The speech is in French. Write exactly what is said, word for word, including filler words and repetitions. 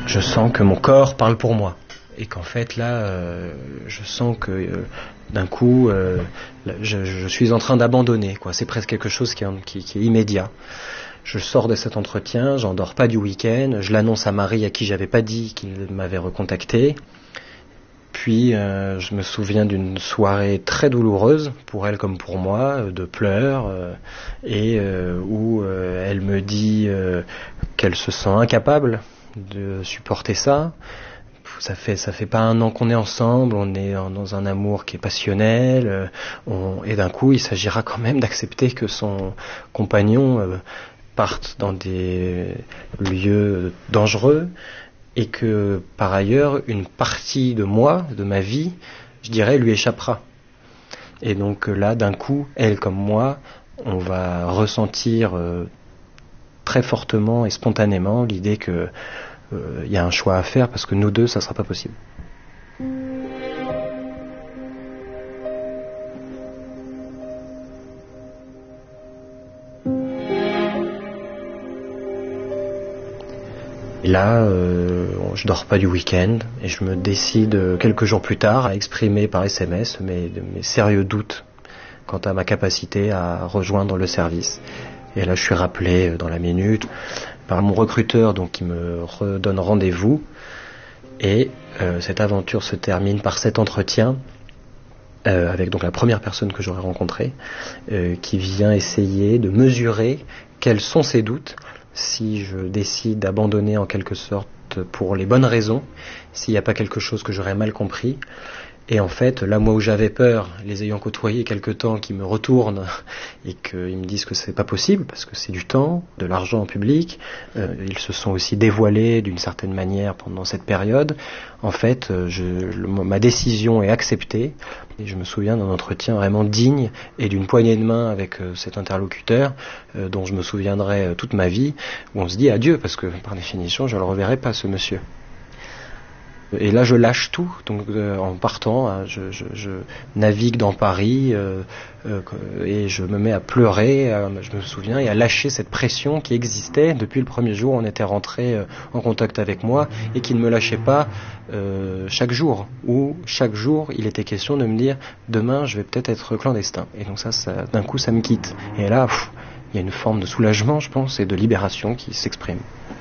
je sens que mon corps parle pour moi. Et qu'en fait, là, euh, je sens que euh, d'un coup, euh, je, je suis en train d'abandonner, quoi. C'est presque quelque chose qui est, qui, qui est immédiat. Je sors de cet entretien, j'en dors pas du week-end, je l'annonce à Marie à qui j'avais pas dit qu'il m'avait recontacté. Puis euh, je me souviens d'une soirée très douloureuse pour elle comme pour moi, de pleurs, euh, et euh, où euh, elle me dit euh, qu'elle se sent incapable de supporter ça. Ça fait ça fait pas un an qu'on est ensemble, on est dans un amour qui est passionnel, euh, on, et d'un coup il s'agira quand même d'accepter que son compagnon euh, parte dans des lieux dangereux. Et que, par ailleurs, une partie de moi, de ma vie, je dirais, lui échappera. Et donc là, d'un coup, elle comme moi, on va ressentir euh, très fortement et spontanément l'idée que euh, y a un choix à faire, parce que nous deux, ça ne sera pas possible. Et là, euh, je dors pas du week-end et je me décide euh, quelques jours plus tard à exprimer par S M S mes, mes sérieux doutes quant à ma capacité à rejoindre le service. Et là, je suis rappelé dans la minute par mon recruteur, donc qui me redonne rendez-vous. Et euh, cette aventure se termine par cet entretien euh, avec donc la première personne que j'aurais rencontrée, euh, qui vient essayer de mesurer quels sont ses doutes. Si je décide d'abandonner en quelque sorte pour les bonnes raisons, s'il n'y a pas quelque chose que j'aurais mal compris. Et en fait, là, moi où j'avais peur, les ayant côtoyés quelque temps, qui me retournent et qu'ils me disent que c'est pas possible, parce que c'est du temps, de l'argent en public, euh, ils se sont aussi dévoilés d'une certaine manière pendant cette période. En fait, je, le, ma décision est acceptée, et je me souviens d'un entretien vraiment digne et d'une poignée de main avec euh, cet interlocuteur, euh, dont je me souviendrai euh, toute ma vie, où on se dit adieu, parce que par définition, je ne le reverrai pas, ce monsieur. Et là, je lâche tout. Donc, euh, en partant, hein, je, je, je navigue dans Paris euh, euh, et je me mets à pleurer. Euh, je me souviens et à lâcher cette pression qui existait depuis le premier jour où on était rentré euh, en contact avec moi et qui ne me lâchait pas euh, chaque jour. Où chaque jour, il était question de me dire demain, je vais peut-être être clandestin. Et donc ça, ça d'un coup, ça me quitte. Et là, pff, il y a une forme de soulagement, je pense, et de libération qui s'exprime.